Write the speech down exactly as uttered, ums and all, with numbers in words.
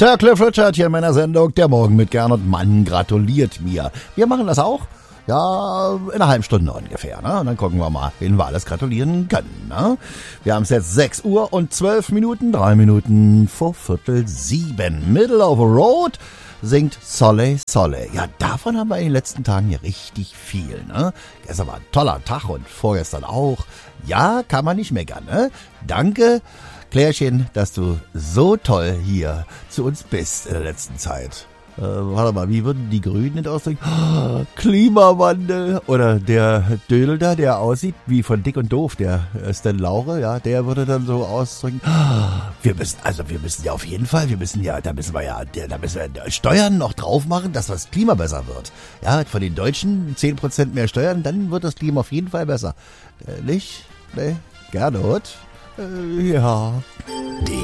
Sir Cliff Richard hier in meiner Sendung Der Morgen mit Gernot Mann gratuliert mir. Wir machen das auch, ja, in einer halben Stunde ungefähr, ne? Und dann gucken wir mal, wen wir alles gratulieren können, ne? Wir haben es jetzt sechs Uhr und zwölf Minuten, drei Minuten vor Viertel sieben. Middle of the Road singt Soleil, Soleil. Ja, davon haben wir in den letzten Tagen hier richtig viel, ne? Gestern war ein toller Tag und vorgestern auch. Ja, kann man nicht meckern, ne? Danke, Klärchen, dass du so toll hier zu uns bist in der letzten Zeit. Äh, warte mal, wie würden die Grünen nicht ausdrücken? Oh, Klimawandel. Oder der Dödel da, der aussieht wie von Dick und Doof, der äh, Stan Laure, ja, der würde dann so ausdrücken. Oh, wir müssen, also wir müssen ja auf jeden Fall, wir müssen ja, da müssen wir ja, da müssen wir Steuern noch drauf machen, dass das Klima besser wird. Ja, von den Deutschen zehn Prozent mehr Steuern, dann wird das Klima auf jeden Fall besser. Äh, nicht? Nee? Gernot? Äh, ja.